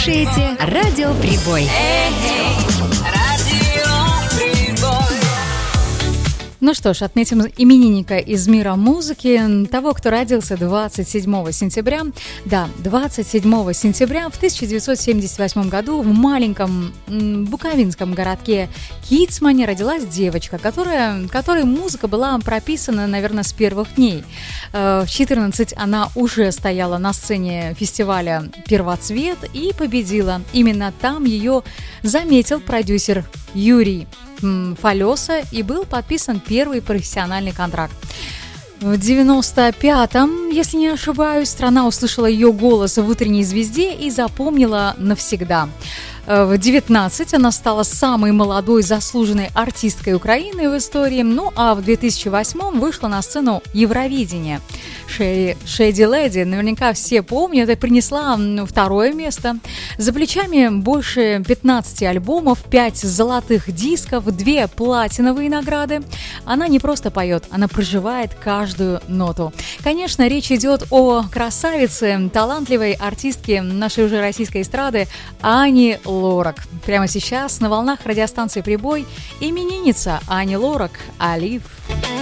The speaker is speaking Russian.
слушаете Радио Прибой. Ну что ж, отметим именинника из мира музыки, того, кто родился 27 сентября. Да, 27 сентября в 1978 году в маленьком буковинском городке Кицмане родилась девочка, которой музыка была прописана, наверное, с первых дней. В 14 она уже стояла на сцене фестиваля «Первоцвет» и победила. Именно там ее заметил продюсер Юрий Фалеса, и был подписан первый профессиональный контракт. В 95-м, если не ошибаюсь, страна услышала ее голос в «Утренней звезде» и запомнила навсегда. В 19 она стала самой молодой заслуженной артисткой Украины в истории, ну а в 2008 вышла на сцену Евровидения. Shady Lady, наверняка все помнят, и принесла второе место. За плечами больше 15 альбомов, 5 золотых дисков, 2 платиновые награды. Она не просто поет, она проживает каждую ноту. Конечно, речь идет о красавице, талантливой артистке нашей уже российской эстрады Ани Лорак. Прямо сейчас на волнах радиостанции «Прибой» именинница Ани Лорак, Олив.